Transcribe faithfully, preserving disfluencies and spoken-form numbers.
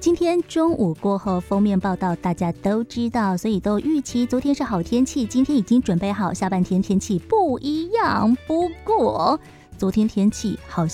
今天中午过后，封面报道大家都知道，所以都预期昨天是好天气，今天已经准备好下半天天气不一样。不过昨天天气好像